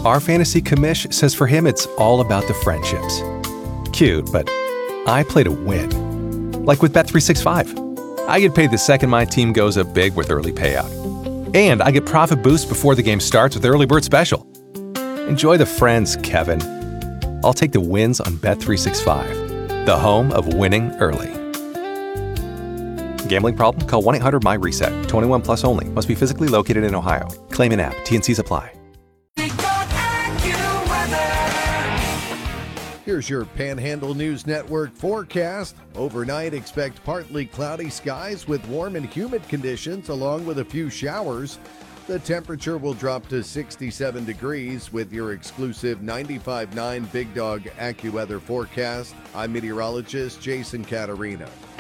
Our fantasy commish says for him it's all about the friendships. Cute, but I play to win. Like with Bet365. I get paid the second my team goes up big with early payout. And I get profit boost before the game starts with Early Bird Special. Enjoy the friends, Kevin. I'll take the wins on Bet365, the home of winning early. Gambling problem? Call 1-800-MY-RESET. 21 plus only. Must be physically located in Ohio. Claim in app. T&Cs apply. Here's your Panhandle News Network forecast. Overnight, expect partly cloudy skies with warm and humid conditions along with a few showers. The temperature will drop to 67 degrees with your exclusive 95.9 Big Dog AccuWeather forecast. I'm meteorologist Jason Caterina.